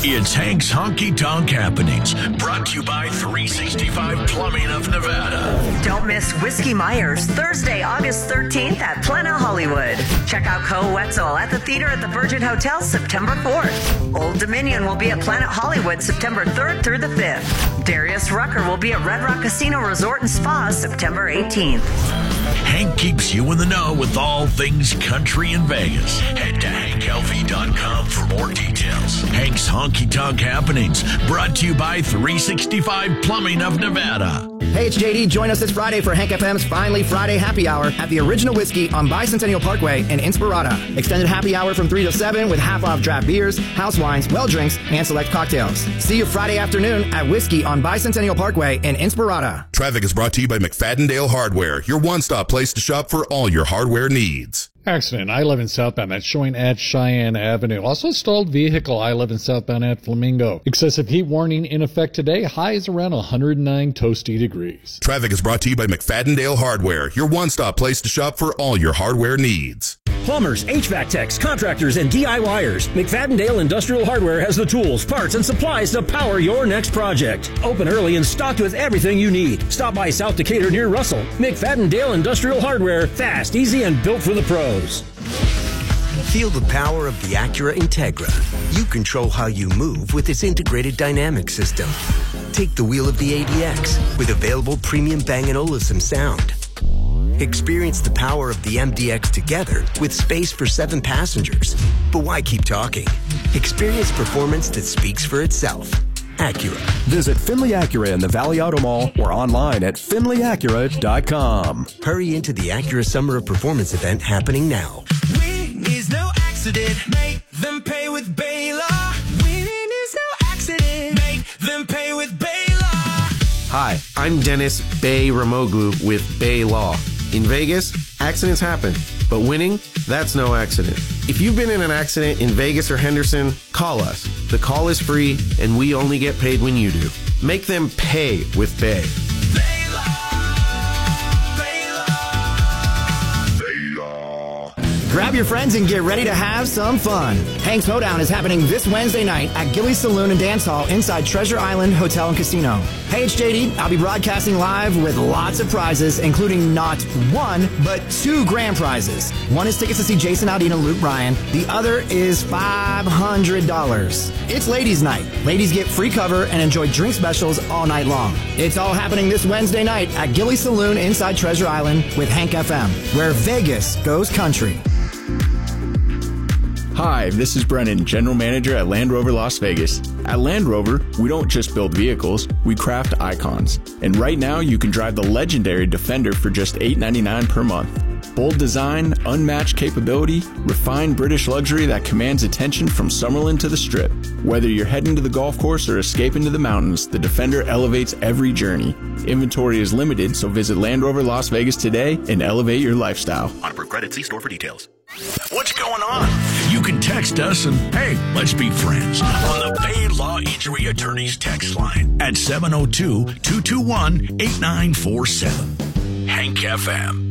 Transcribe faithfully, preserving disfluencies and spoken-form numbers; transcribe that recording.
It's Hank's Honky Tonk Happenings, brought to you by three sixty-five Plumbing of Nevada. Don't miss Whiskey Myers, Thursday, August thirteenth at Planet Hollywood. Check out Co Wetzel at the theater at the Virgin Hotel September fourth. Old Dominion will be at Planet Hollywood September third through the fifth. Darius Rucker will be at Red Rock Casino Resort and Spa September eighteenth. Hank keeps you in the know with all things country in Vegas. Head to hank l v dot com for more details. Hank's Honky Tonk Happenings, brought to you by three sixty-five Plumbing of Nevada. Hey, it's J D. Join us this Friday for Hank F M's Finally Friday Happy Hour at the Original Whiskey on Bicentennial Parkway in Inspirata. Extended happy hour from three to seven with half-off draft beers, house wines, well drinks, and select cocktails. See you Friday afternoon at Whiskey on Bicentennial Parkway in Inspirata. Traffic is brought to you by McFadden Hardware, your one-stop place to shop for all your hardware needs. Accident, I eleven southbound. That's showing at Cheyenne Avenue. Also stalled vehicle, I eleven southbound at Flamingo. Excessive heat warning in effect today. High is around one hundred nine toasty degrees. Traffic is brought to you by McFadden Hardware, your one-stop place to shop for all your hardware needs. Plumbers, H V A C techs, contractors, and DIYers. McFadden Industrial Hardware has the tools, parts, and supplies to power your next project. Open early and stocked with everything you need. Stop by South Decatur near Russell. McFadden Industrial Hardware. Fast, easy, and built for the pros. Feel the power of the Acura Integra. You control how you move with its integrated dynamic system. Take the wheel of the A D X with available premium Bang & Olufsen sound. Experience the power of the M D X together with space for seven passengers. But why keep talking? Experience performance that speaks for itself. Acura. Visit Finley Acura in the Valley Auto Mall or online at finley acura dot com. Hurry into the Acura Summer of Performance event happening now. Winning is no accident. Make them pay with Baylor. Winning is no accident. Make them pay with Baylor. Hi, I'm Dennis Bay Ramoglu with Bay Law. In Vegas, accidents happen, but winning, that's no accident. If you've been in an accident in Vegas or Henderson, call us. The call is free, and we only get paid when you do. Make them pay with Bay. Grab your friends and get ready to have some fun. Hank's Hoedown is happening this Wednesday night at Gilly's Saloon and Dance Hall inside Treasure Island Hotel and Casino. Hey, it's J D. I'll be broadcasting live with lots of prizes, including not one, but two grand prizes. One is tickets to see Jason Aldean and Luke Bryan. The other is five hundred dollars. It's ladies' night. Ladies get free cover and enjoy drink specials all night long. It's all happening this Wednesday night at Gilly's Saloon inside Treasure Island with Hank F M, where Vegas goes country. Hi, this is Brennan, General Manager at Land Rover Las Vegas. At Land Rover, we don't just build vehicles, we craft icons. And right now, you can drive the legendary Defender for just eight ninety-nine per month. Bold design, unmatched capability, refined British luxury that commands attention from Summerlin to the Strip. Whether you're heading to the golf course or escaping to the mountains, the Defender elevates every journey. Inventory is limited, so visit Land Rover Las Vegas today and elevate your lifestyle. On approved credit, see store for details. What's going on? You can text us and, hey, let's be friends on the Bay Law Injury Attorneys text line at seven oh two, two two one, eight nine four seven. Hank F M.